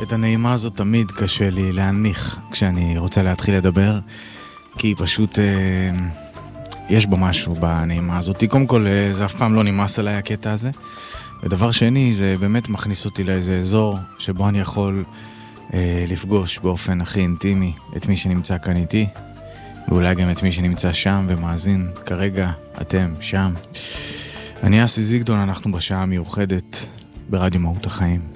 את הנעימה הזאת תמיד קשה לי להנמיך כשאני רוצה להתחיל לדבר, כי פשוט יש בו משהו בנעימה הזאת. קודם כל, זה אף פעם לא נמאס עליי הקטע הזה. ודבר שני, זה באמת מכניס אותי לאיזה אזור שבו אני יכול לפגוש באופן הכי אינטימי את מי שנמצא כאן איתי, ואולי גם את מי שנמצא שם ומאזין כרגע, אתם שם. אני אסי זיגדון, אנחנו בשעה המיוחדת ברדיו מהות החיים.